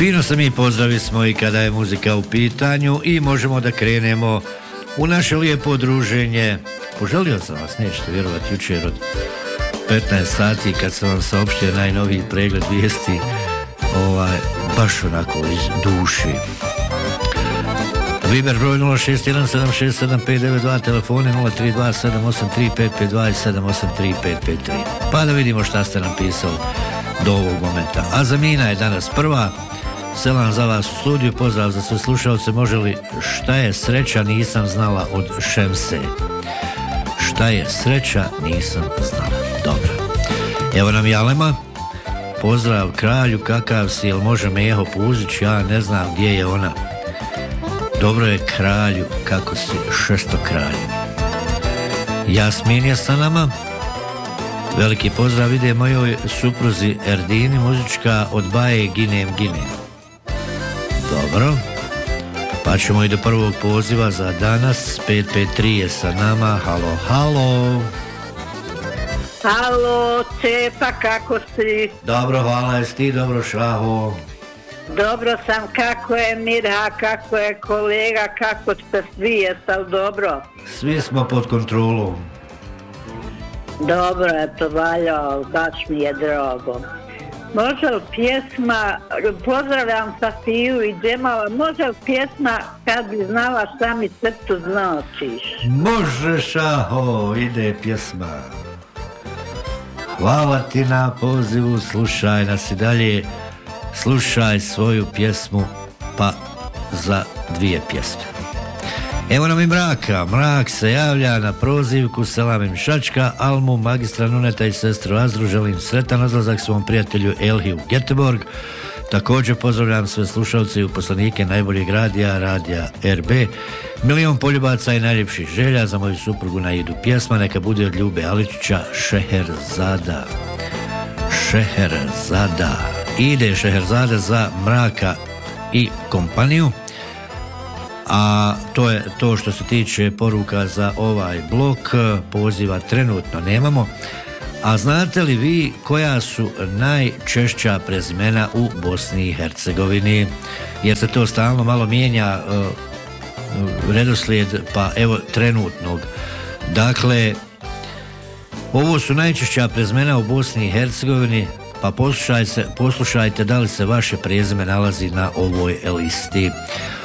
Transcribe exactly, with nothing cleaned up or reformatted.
Fino se mi pozdravimo i kada je muzika u pitanju i možemo da krenemo u naše lijepo druženje. Poželio sam vas, nećete vjerovati, jučer od petnaest sati kad sam vam saopštio najnoviji pregled vijesti, ovaj, baš onako iz duši. Viber broj nula šest jedan sedam šest sedam pet devet dva, telefone nula tri dva sedam osam tri pet pet dva i sedam osam tri pet pet tri. Pa da vidimo šta ste napisali do ovog momenta. A Zamina je danas prva. Selam za vas u studiju, pozdrav za sve slušalce. Može li šta je sreća nisam znala od Šemse? Šta je sreća nisam znala. Dobro. Evo nam Jalema. Pozdrav kralju, kakav si, jel može Meho Puzić? Ja ne znam gdje je ona. Dobro je kralju, kako si, šesto kralju. Jasmin je sa nama. Veliki pozdrav ide mojoj supruzi Erdini, muzička od Baje Ginem Ginem. Dobro. Pa ćemo i do prvog poziva za danas. pet pet tri je sa nama. Halo, halo. Halo, Cepa, kako si? Dobro, hvala, jesi ti dobro, Šaho? Dobro sam, kako je Mirha, kako je kolega, kako ste svi, jeste li dobro? Svi smo pod kontrolom. Dobro, eto, valja, baš mi je drago. Može li pjesma, pozdravljam Safiju i Džemala, može li pjesma Kad bi znala šta mi srcu značiš? Može, Šaho, ide pjesma. Hvala ti na pozivu, slušaj nas i dalje. Slušaj svoju pjesmu, pa za dvije pjesme. Evo nam i Mraka. Mrak se javlja na prozivku. Selam im Šačka, Almu, magistra Nuneta i sestru Azru. Želim sretan odlazak svom prijatelju Elhi u Göteborg. Također pozdravljam sve slušalce i uposlenike najboljeg radija, radija R B. Milion poljubaca i najljepših želja za moju suprugu na idu pjesma. Neka bude od Ljube Aličića, Šeherzada. Šeherzada. Ide Šeherzada za Mraka i kompaniju. A to je to što se tiče poruka za ovaj blok. Poziva trenutno nemamo. A znate li vi koja su najčešća prezimena u Bosni i Hercegovini? Jer se to stalno malo mijenja uh, redoslijed, pa evo trenutnog. Dakle, ovo su najčešća prezimena u Bosni i Hercegovini, pa poslušajte, poslušajte da li se vaše prezime nalazi na ovoj listi.